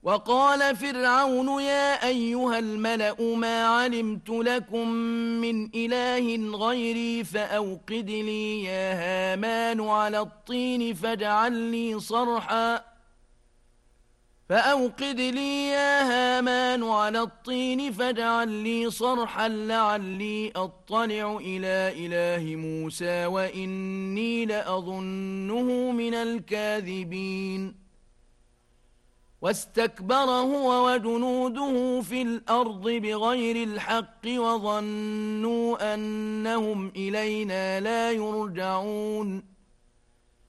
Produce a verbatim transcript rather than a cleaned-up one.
وقال فرعون يا أيها الملأ ما علمت لكم من إله غيري فأوقد لي يا هامان على الطين فاجعل لي صرحا فأوقد لي يا هامان على الطين فاجعل لي صرحا لعلي أطلع إلى إله موسى وإني لأظنه من الكاذبين واستكبر هو وجنوده في الأرض بغير الحق وظنوا أنهم إلينا لا يرجعون